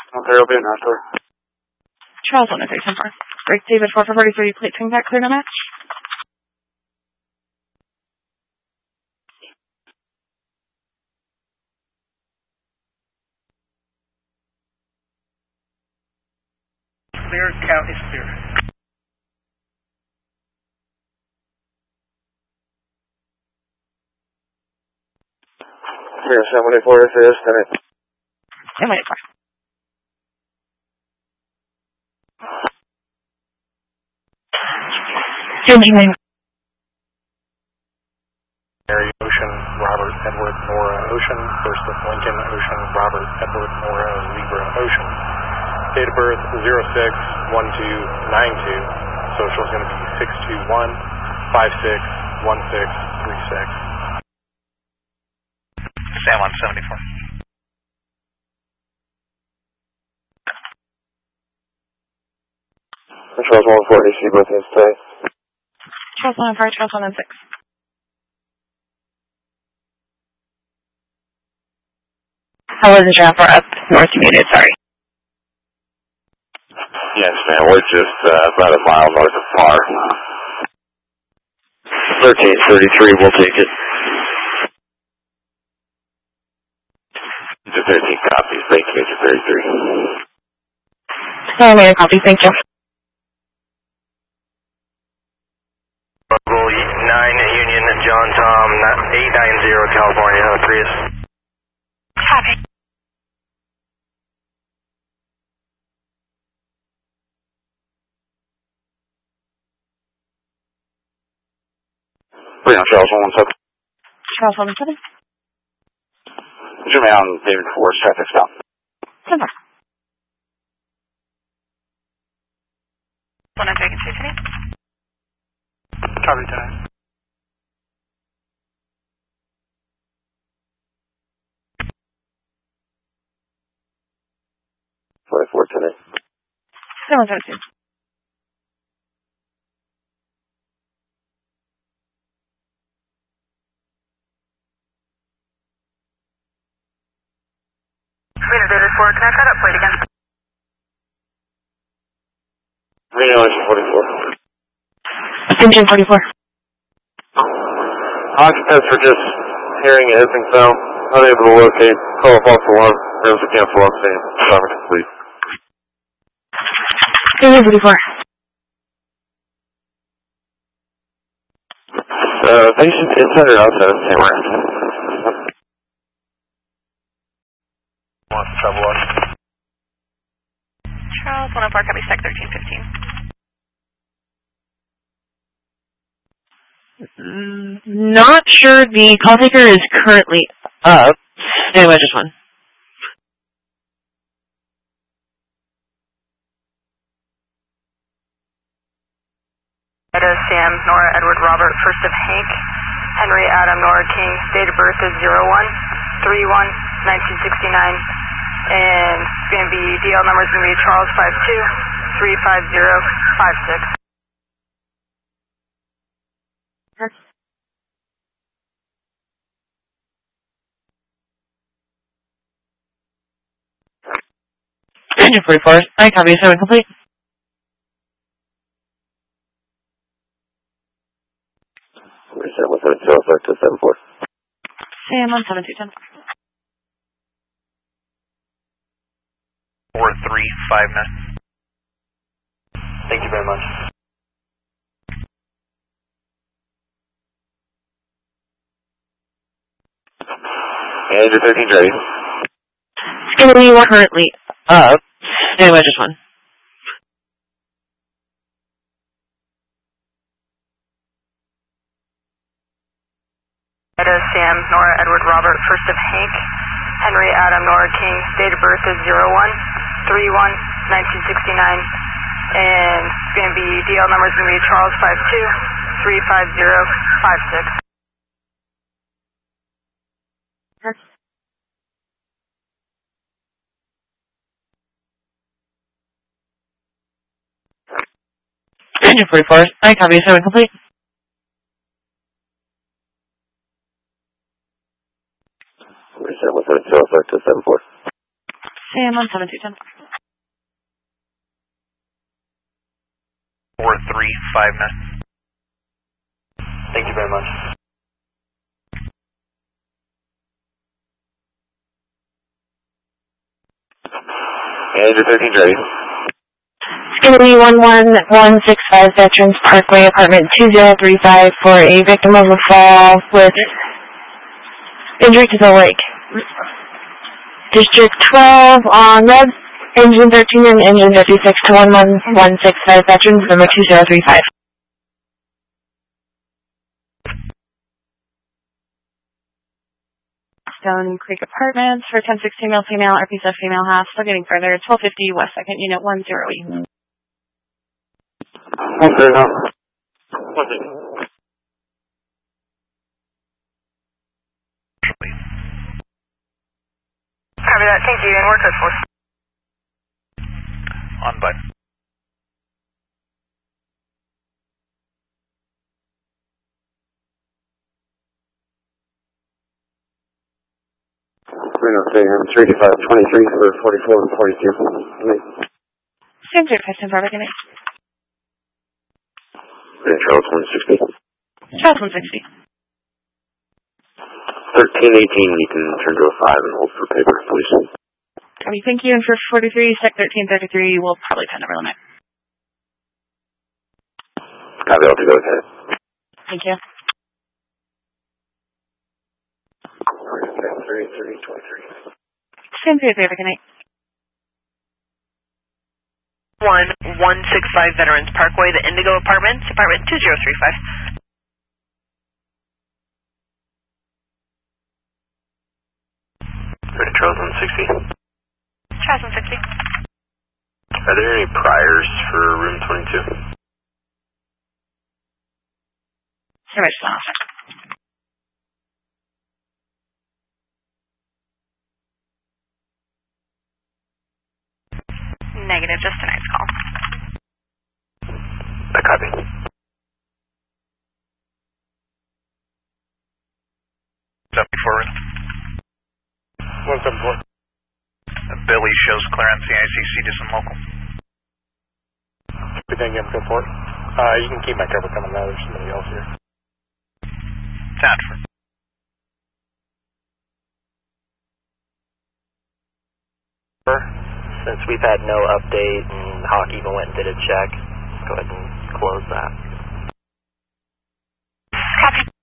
Ontario Bay, Nashville. Charles 103, 10-4. Break David 4 for 43, plate swing back, clear no match. Clear, count is clear. Clear, 74 SAS, 10-8. 10-4. Engineering. Mary Ocean, Robert Edward Nora Ocean, first of Lincoln Ocean, Robert Edward Nora Libra Ocean. Date of birth 06-1292. Social is going to be 621-561636. Sam on 74. Charles 140, see both hands today. Charles 105, Charles 106. How was the transfer up north unit, sorry? Yes, ma'am, we're just about a mile north of Par. 1333, we'll take it. Major 13 copies, thank you, Major 33. I made a copy, thank you. Bravo 9 Union, John Tom, 890 California, Prius. Copy. Bring on Charles 117. Charles 117. Zoom out on David 4's traffic stop. 10-4. 103, can see today? Copy, time. Four today. 702. Reno David 4, can I try that plate again? Reno Ocean 44. Engine 44. Occupants were just hearing a hissing sound, unable to locate, call a false alarm, rooms to cancel on scene, assignment complete. Engine 44. Patient is centered outside of camera. Wants trouble on. Charles 104, copy sec 1315. Not sure the call taker is currently up. Anyway, just one. Sam, Nora, Edward, Robert, first of Hank, Henry, Adam, Nora, King, date of birth is 01-31-1969, and it's going to be, DL number is going to be Charles 52-35056. Engine 44. I copy, so complete. Reset with a 204. Sam on 7210. 4359. Thank you very much. And your 13's ready. It's going to be currently up. Anyway, just one. Sam, Nora, Edward, Robert, first of Hank, Henry, Adam, Nora, King, date of birth is 01-31-1969, and it's going to be, DL number is going to be Charles 52-35056. Engine 44. I copy, so complete. Reset with a 204. Sam on 7210. 435 minutes. Thank you very much. Manager 13's ready. It's going to be 11165 Veterans Parkway, apartment 2035 for a victim of a fall with injury to the leg. District 12 on red, engine 13 and engine 56 to 11165 Veterans, number 2035. Stone Creek Apartments for 1016 male female, RPSF female half, still getting further, 1250 West 2nd Unit 10E. One second. One second. Copy that. Thank you. And we're code 4. On button. We're going to stay here. 3523 for 44 and 42. Same 35, Robert, good night. Charles 160. Charles 160. 1318, you can turn to a 5 and hold for paper, please. Copy, thank you. And for 43, Sec 1333, we'll probably pen over limit. Copy, I'll go ahead. Thank you. 3323. Same 33, good night. 11165 Veterans Parkway, the Indigo Apartments, apartment 2035. Charles 160. Charles 160. Are there any priors for room 22? Sir, just one officer. Negative, just tonight's call. I copy. 74. 174. Billy shows clearance, CIC, Citizen local. Thank you, I'm good for it. You can keep my cover coming now, there's somebody else here. Sanford. Since we've had no update and Hawk even went and did a check, go ahead and close that.